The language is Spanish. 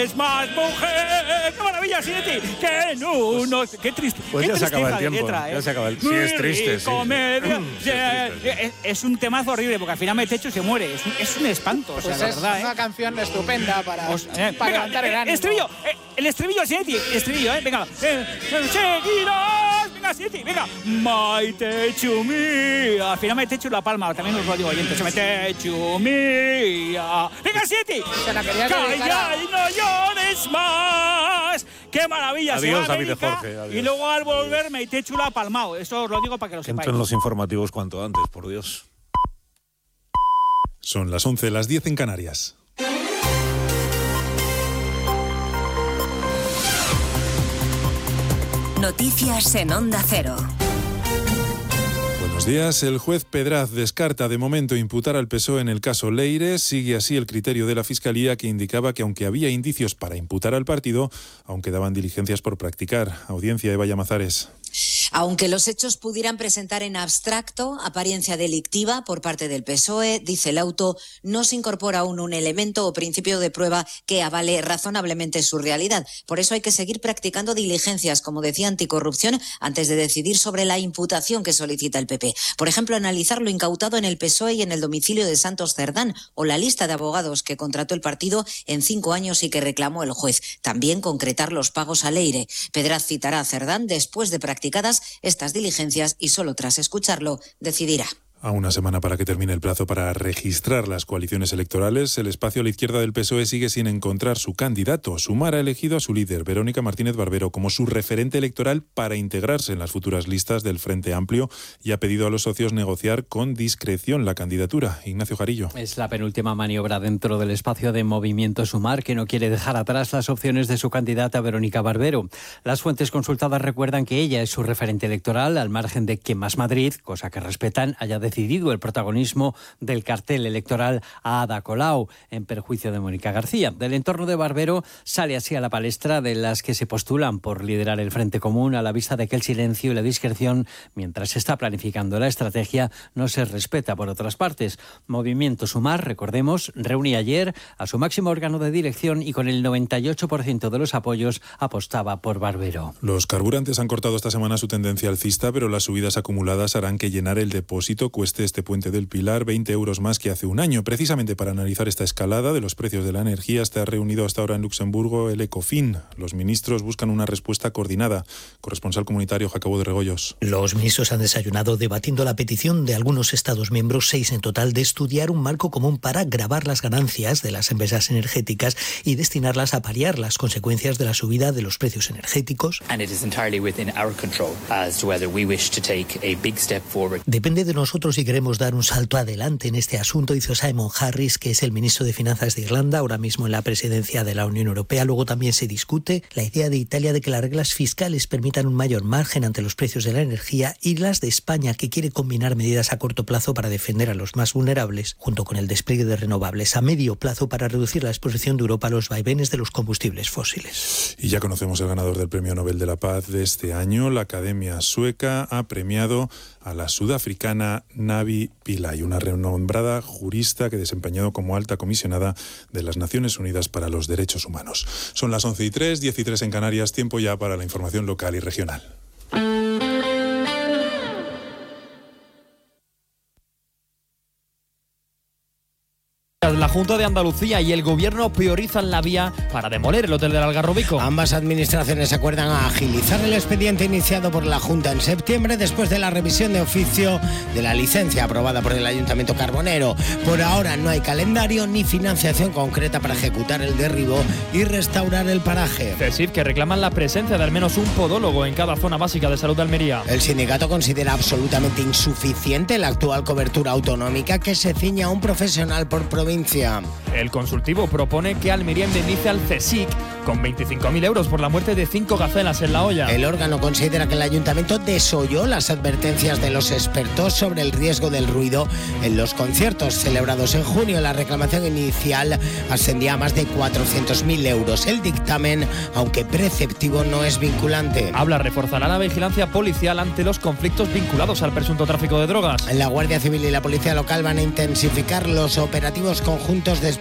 Es más mujer, qué maravilla, Sinetti, que no, qué triste. Pues qué ya se acaba el tiempo, letra, ya se acaba el tiempo. Sí, es triste, sí. Es un temazo horrible, porque al final Metechu se muere, es un espanto, o sea, pues la es verdad. Una canción estupenda para levantar el ánimo. El estribillo, Sinetti, venga, seguirás, venga, Sinetti, venga, Maitechu mía, al final Metechu la palma, también os lo digo oyentes, Maitechu mía, venga, Sinetti, calla y no llores más. ¡Qué maravilla! Adiós, David de Jorge. Adiós. Y luego al volver Maitechu la ha palmado. Eso os lo digo para que lo sepáis. Entren los informativos cuanto antes, por Dios. Son las 11, las 10 en Canarias. Noticias en Onda Cero. Buenos días. El juez Pedraz descarta de momento imputar al PSOE en el caso Leire. Sigue así el criterio de la Fiscalía, que indicaba que aunque había indicios para imputar al partido, aún quedaban diligencias por practicar. Audiencia, Eva Llamazares. Aunque los hechos pudieran presentar en abstracto apariencia delictiva por parte del PSOE, dice el auto, no se incorpora aún un elemento o principio de prueba que avale razonablemente su realidad. Por eso hay que seguir practicando diligencias, como decía Anticorrupción, antes de decidir sobre la imputación que solicita el PP. Por ejemplo, analizar lo incautado en el PSOE y en el domicilio de Santos Cerdán, o la lista de abogados que contrató el partido en 5 años y que reclamó el juez. También concretar los pagos a Leire. Pedraz citará a Cerdán después de practicadas estas diligencias y solo tras escucharlo decidirá. A una semana para que termine el plazo para registrar las coaliciones electorales, el espacio a la izquierda del PSOE sigue sin encontrar su candidato. Sumar ha elegido a su líder, Verónica Martínez Barbero, como su referente electoral para integrarse en las futuras listas del Frente Amplio, y ha pedido a los socios negociar con discreción la candidatura. Ignacio Jarillo. Es la penúltima maniobra dentro del espacio de Movimiento Sumar, que no quiere dejar atrás las opciones de su candidata Verónica Barbero. Las fuentes consultadas recuerdan que ella es su referente electoral, al margen de que Más Madrid, cosa que respetan, haya decidido el protagonismo del cartel electoral a Ada Colau, en perjuicio de Mónica García. Del entorno de Barbero sale así a la palestra de las que se postulan por liderar el Frente Común, a la vista de que el silencio y la discreción, mientras se está planificando la estrategia, no se respeta por otras partes. Movimiento Sumar, recordemos, reunía ayer a su máximo órgano de dirección y con el 98% de los apoyos apostaba por Barbero. Los carburantes han cortado esta semana su tendencia alcista, pero las subidas acumuladas harán que llenar el depósito cueste este puente del Pilar 20 euros más que hace un año. Precisamente para analizar esta escalada de los precios de la energía, está reunido hasta ahora en Luxemburgo el Ecofin. Los ministros buscan una respuesta coordinada. Corresponsal comunitario Jacobo de Regoyos. Los ministros han desayunado debatiendo la petición de algunos Estados miembros, 6 en total, de estudiar un marco común para gravar las ganancias de las empresas energéticas y destinarlas a paliar las consecuencias de la subida de los precios energéticos. Depende de nosotros si queremos dar un salto adelante en este asunto, hizo Simon Harris, que es el ministro de Finanzas de Irlanda, ahora mismo en la presidencia de la Unión Europea. Luego también se discute la idea de Italia de que las reglas fiscales permitan un mayor margen ante los precios de la energía, y las de España, que quiere combinar medidas a corto plazo para defender a los más vulnerables, junto con el despliegue de renovables a medio plazo para reducir la exposición de Europa a los vaivenes de los combustibles fósiles. Y ya conocemos el ganador del Premio Nobel de la Paz de este año. La Academia Sueca ha premiado a la sudafricana Navi Pillay, una renombrada jurista que desempeñado como alta comisionada de las Naciones Unidas para los Derechos Humanos. Son las 11:03, 10:03 en Canarias, tiempo ya para la información local y regional. La Junta de Andalucía y el Gobierno priorizan la vía para demoler el Hotel del Algarrobico. Ambas administraciones acuerdan a agilizar el expediente iniciado por la Junta en septiembre después de la revisión de oficio de la licencia aprobada por el Ayuntamiento Carbonero. Por ahora no hay calendario ni financiación concreta para ejecutar el derribo y restaurar el paraje. CESIF, que reclaman la presencia de al menos un podólogo en cada zona básica de salud de Almería. El sindicato considera absolutamente insuficiente la actual cobertura autonómica, que se ciña a un profesional por provincia. El consultivo propone que Almería indemnice al CSIC con 25.000 euros por la muerte de 5 gacelas en La Hoya. El órgano considera que el ayuntamiento desoyó las advertencias de los expertos sobre el riesgo del ruido en los conciertos celebrados en junio. La reclamación inicial ascendía a más de 400.000 euros. El dictamen, aunque preceptivo, no es vinculante. Habla reforzará la vigilancia policial ante los conflictos vinculados al presunto tráfico de drogas. La Guardia Civil y la Policía Local van a intensificar los operativos conjuntos de